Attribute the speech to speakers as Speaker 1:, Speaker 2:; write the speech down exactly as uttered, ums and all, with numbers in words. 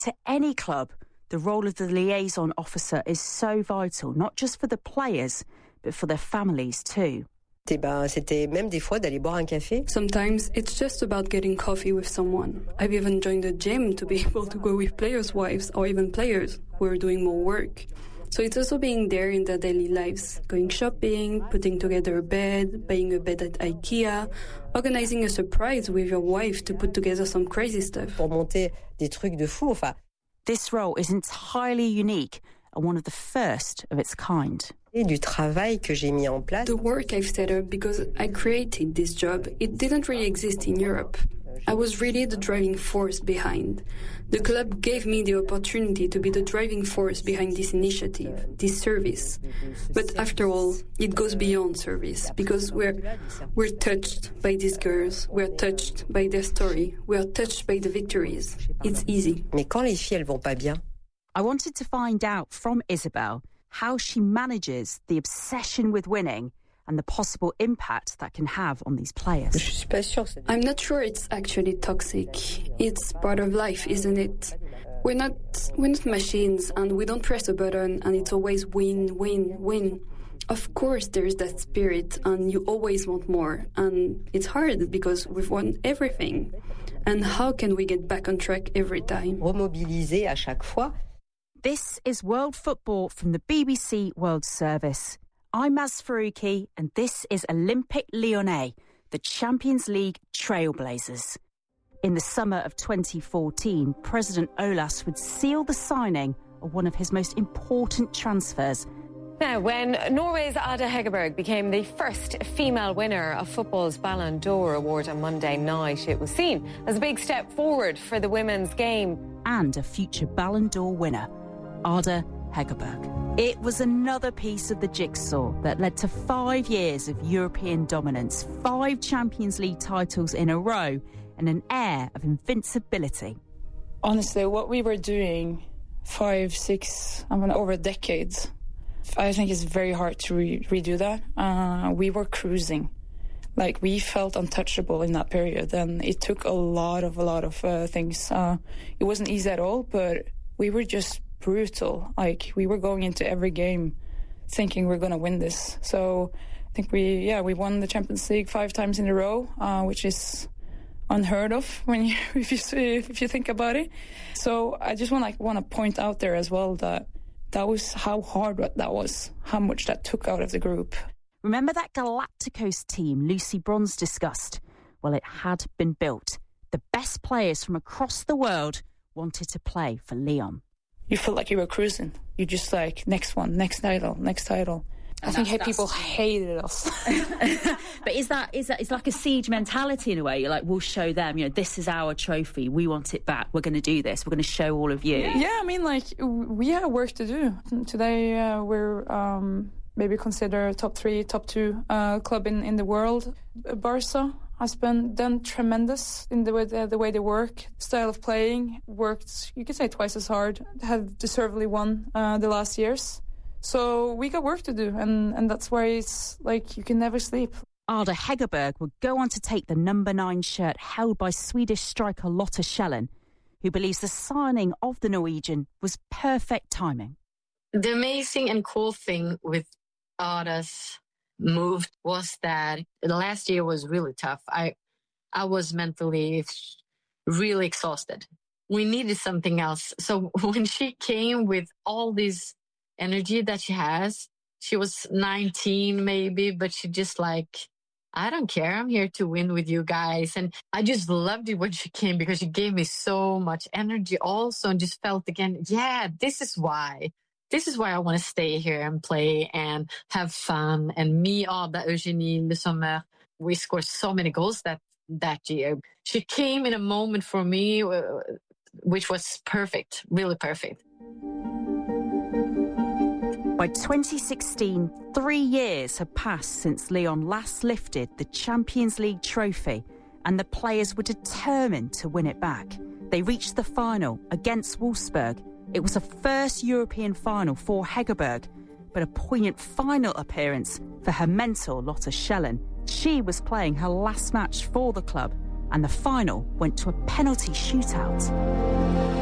Speaker 1: To any club, the role of the liaison officer is so vital, not just for the players, but for their families too.
Speaker 2: Et ben, c'était même des fois d'aller boire un café.
Speaker 3: Sometimes it's just about getting coffee with someone. I've even joined the gym to be able to go with players' wives or even players who are doing more work. So it's also being there in their daily lives, going shopping, putting together a bed, buying a bed at IKEA, organizing a surprise with your wife to put together some crazy stuff.
Speaker 2: Pour monter des trucs de fou, enfin.
Speaker 1: This role is entirely unique and one of the first of its kind.
Speaker 2: Et du travail que j'ai mis en place.
Speaker 3: The work I've set up because I created this job, it didn't really exist in Europe. I was really the driving force behind. The club gave me the opportunity to be the driving force behind this initiative, this service. But after all, it goes beyond service because we're we're touched by these girls, we're touched by their story, we're touched by the victories. It's easy.
Speaker 2: Mais quand les filles elles vont pas bien.
Speaker 1: I wanted to find out from Isabelle how she manages the obsession with winning and the possible impact that can have on these players.
Speaker 2: Je suis pas sûre.
Speaker 3: I'm not sure it's actually toxic. It's part of life, isn't it? We're not we're not machines and we don't press a button and it's always win, win, win. Of course there's that spirit and you always want more. And it's hard because we've won everything. And how can we get back on track every time?
Speaker 2: Remobiliser à chaque fois.
Speaker 1: This is World Football from the B B C World Service. I'm Maz Faruqi, and this is Olympique Lyonnais, the Champions League trailblazers. In the summer of twenty fourteen, President Aulas would seal the signing of one of his most important transfers.
Speaker 4: Now, when Norway's Ada Hegerberg became the first female winner of football's Ballon d'Or award on Monday night, it was seen as a big step forward for the women's game.
Speaker 1: And a future Ballon d'Or winner, Ada Hegerberg. It was another piece of the jigsaw that led to five years of European dominance, five Champions League titles in a row, and an air of invincibility.
Speaker 5: Honestly, what we were doing five, six, I mean, over decades, I think it's very hard to re- redo that. Uh, we were cruising. Like, we felt untouchable in that period, and it took a lot of, a lot of uh, things. Uh, it wasn't easy at all, but we were just brutal. Like, we were going into every game thinking we're going to win this. So I think we, yeah, we won the Champions League five times in a row, uh, which is unheard of when you, if you if you think about it. So I just want like want to point out there as well that that was how hard that was, how much that took out of the group.
Speaker 1: Remember that Galacticos team Lucy Bronze discussed? Well, it had been built. The best players from across the world wanted to play for Lyon.
Speaker 5: You felt like you were cruising. You just like, next one, next title, next title. I
Speaker 6: And
Speaker 5: think
Speaker 6: that's,
Speaker 5: people
Speaker 6: that's...
Speaker 5: hated us.
Speaker 6: But is that is that it's like a siege mentality in a way? You're like, we'll show them, you know, this is our trophy. We want it back. We're going to do this. We're going to show all of you.
Speaker 5: Yeah, I mean, like, we have work to do. Today, uh, we're um, maybe considered top three, top two uh, club in, in the world. Barca has been done tremendous in the way the, the way they work, style of playing, worked, you could say, twice as hard, have deservedly won uh, the last years. So we got work to do, and, and that's why it's like you can never sleep.
Speaker 1: Ada Hegerberg would go on to take the number nine shirt held by Swedish striker Lotta Schellen, who believes the signing of the Norwegian was perfect timing.
Speaker 7: The amazing and cool thing with Ada's move was that last year was really tough. I I was mentally really exhausted. We needed something else. So when she came with all this energy that she has, she was nineteen maybe, but she just like, I don't care. I'm here to win with you guys. And I just loved it when she came because she gave me so much energy also, and just felt again, yeah, this is why. This is why I want to stay here and play and have fun. And me, Ada, Eugenie, Le Sommer, we scored so many goals that, that year. She came in a moment for me, uh, which was perfect, really perfect.
Speaker 1: By twenty sixteen, three years had passed since Lyon last lifted the Champions League trophy, and the players were determined to win it back. They reached the final against Wolfsburg. It was a first European final for Hegerberg, but a poignant final appearance for her mentor, Lotta Schellen. She was playing her last match for the club, and the final went to a penalty shootout.